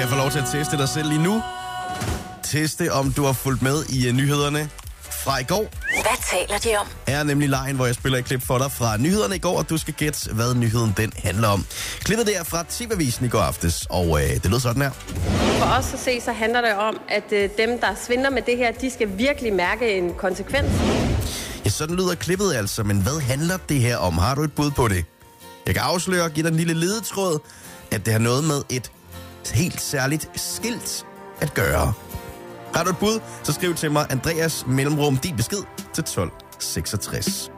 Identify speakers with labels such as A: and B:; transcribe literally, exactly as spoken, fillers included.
A: kan få lov til at teste dig selv lige nu. Teste, om du har fulgt med i uh, nyhederne fra i går.
B: Hvad taler de om?
A: Er nemlig lejen, hvor jeg spiller et klip for dig fra nyhederne i går, og du skal gætte, hvad nyheden den handler om. Klippet der fra T V-avisen i går aftes, og øh, det lød sådan her.
C: For os at se, så handler det om, at øh, dem, der svindler med det her, de skal virkelig mærke en konsekvens.
A: Ja, sådan lyder klippet altså, men hvad handler det her om? Har du et bud på det? Jeg kan afsløre og give dig en lille ledetråd, at det har noget med et helt særligt skilt at gøre. Har du et bud, så skriv til mig Andreas mellemrum din besked til tolv seksogtres.